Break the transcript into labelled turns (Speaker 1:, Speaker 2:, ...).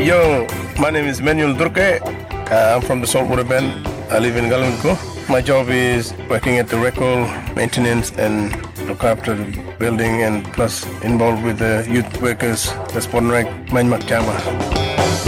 Speaker 1: Yo, my name is Manuel Durke. I'm from the Saltwater Bend. I live in Galunko. My job is working at the record, maintenance, and look after the building, and plus involved with the youth workers, the Sporting Rec Manmak Chama.